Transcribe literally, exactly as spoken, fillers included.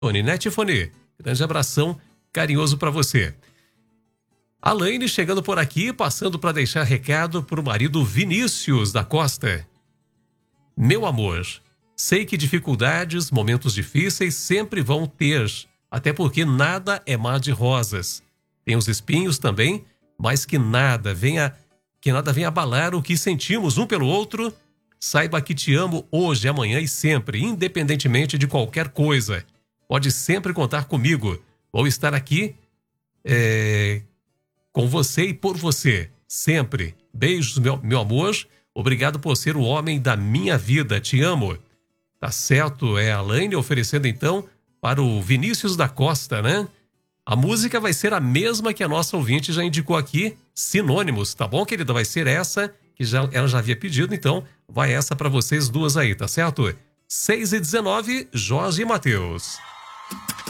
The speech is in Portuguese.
Fone, né, Tifone? Grande abração carinhoso para você. A Laine chegando por aqui, passando para deixar recado pro marido Vinícius da Costa. Meu amor, sei que dificuldades, momentos difíceis sempre vão ter, até porque nada é mar de rosas. Tem os espinhos também, mas que nada venha, que nada venha abalar o que sentimos um pelo outro. Saiba que te amo hoje, amanhã e sempre, independentemente de qualquer coisa. Pode sempre contar comigo. Vou estar aqui é, com você e por você, sempre. Beijos, meu, meu amor. Obrigado por ser o homem da minha vida. Te amo. Tá certo, é a Laine oferecendo então para o Vinícius da Costa, né? A música vai ser a mesma que a nossa ouvinte já indicou aqui, Sinônimos, tá bom, querida? Vai ser essa que já, ela já havia pedido, então vai essa para vocês duas aí, tá certo? seis e dezenove, Jorge e Matheus.